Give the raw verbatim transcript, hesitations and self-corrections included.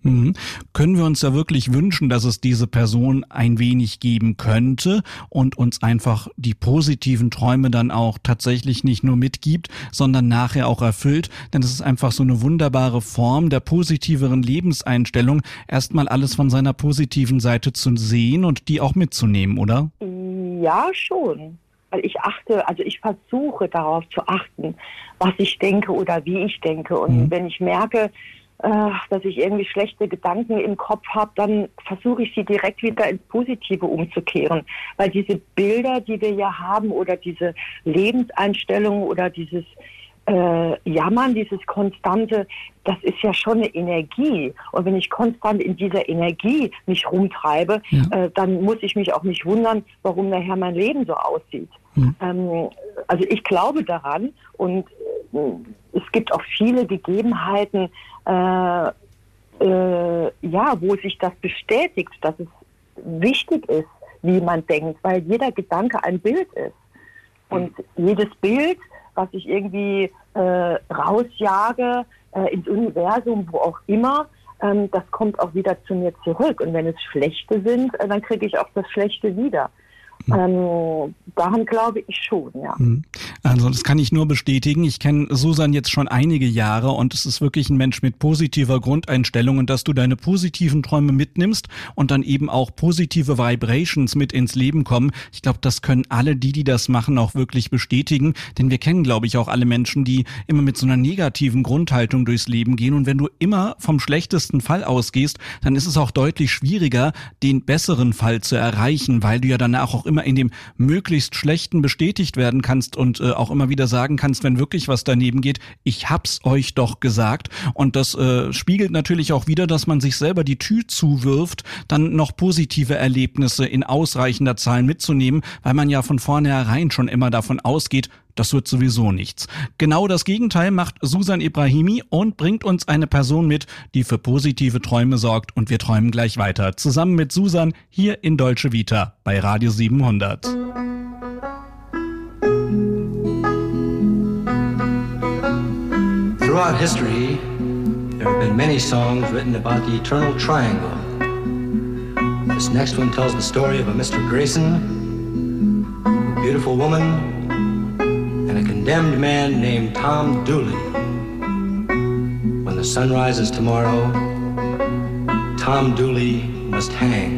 Mhm. Können wir uns ja wirklich wünschen, dass es diese Person ein wenig geben könnte und uns einfach die positiven Träume dann auch tatsächlich nicht nur mitgibt, sondern nachher auch erfüllt. Denn es ist einfach so eine wunderbare Form der positiveren Lebenseinstellung, erstmal alles von seiner positiven Seite zu sehen und die auch mitzunehmen, oder? Ja, schon. Weil ich achte, also ich versuche darauf zu achten, was ich denke oder wie ich denke. Und Mhm. wenn ich merke, dass ich irgendwie schlechte Gedanken im Kopf habe, dann versuche ich sie direkt wieder ins Positive umzukehren. Weil diese Bilder, die wir ja haben oder diese Lebenseinstellung oder dieses äh, Jammern, dieses Konstante, das ist ja schon eine Energie. Und wenn ich konstant in dieser Energie mich rumtreibe, Ja. äh, dann muss ich mich auch nicht wundern, warum nachher mein Leben so aussieht. Mhm. Ähm, also ich glaube daran und äh, es gibt auch viele Gegebenheiten, äh, äh, ja, wo sich das bestätigt, dass es wichtig ist, wie man denkt, weil jeder Gedanke ein Bild ist. Und jedes Bild, was ich irgendwie äh, rausjage äh, ins Universum, wo auch immer, ähm, das kommt auch wieder zu mir zurück. Und wenn es schlechte sind, äh, dann kriege ich auch das Schlechte wieder. Ähm, daran glaube ich schon, ja. Also das kann ich nur bestätigen. Ich kenne Susan jetzt schon einige Jahre und es ist wirklich ein Mensch mit positiver Grundeinstellung und dass du deine positiven Träume mitnimmst und dann eben auch positive Vibrations mit ins Leben kommen. Ich glaube, das können alle die, die das machen, auch wirklich bestätigen, denn wir kennen, glaube ich, auch alle Menschen, die immer mit so einer negativen Grundhaltung durchs Leben gehen und wenn du immer vom schlechtesten Fall ausgehst, dann ist es auch deutlich schwieriger, den besseren Fall zu erreichen, weil du ja danach auch immer in dem möglichst Schlechten bestätigt werden kannst und äh, auch immer wieder sagen kannst, wenn wirklich was daneben geht, ich hab's euch doch gesagt. Und das äh, spiegelt natürlich auch wieder, dass man sich selber die Tür zuwirft, dann noch positive Erlebnisse in ausreichender Zahl mitzunehmen, weil man ja von vornherein schon immer davon ausgeht, das wird sowieso nichts. Genau das Gegenteil macht Susan Ibrahimi und bringt uns eine Person mit, die für positive Träume sorgt und wir träumen gleich weiter. Zusammen mit Susan hier in Dolce Vita bei Radio siebenhundert. Throughout history, there have been many songs written about the eternal triangle. This next one tells the story of a Mister Grayson, a beautiful woman, and a condemned man named Tom Dooley. When the sun rises tomorrow, Tom Dooley must hang.